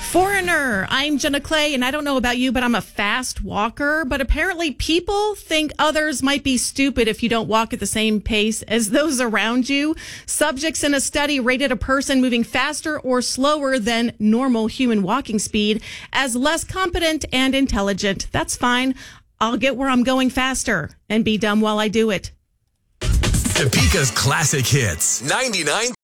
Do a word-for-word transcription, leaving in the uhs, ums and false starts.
Foreigner, I'm Jenna Clay, and I don't know about you, but I'm a fast walker. But apparently people think others might be stupid if you don't walk at the same pace as those around you. Subjects in a study rated a person moving faster or slower than normal human walking speed as less competent and intelligent. That's fine. I'll get where I'm going faster and be dumb while I do it. Topeka's classic hits. ninety-nine